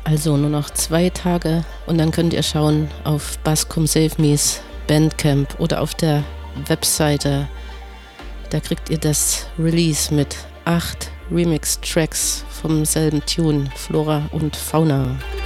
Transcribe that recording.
Also nur noch 2 Tage und dann könnt ihr schauen auf Bass Come Save Me's Bandcamp oder auf der Webseite. Da kriegt ihr das Release mit 8 Remix-Tracks vom selben Tune, Flora und Fauna.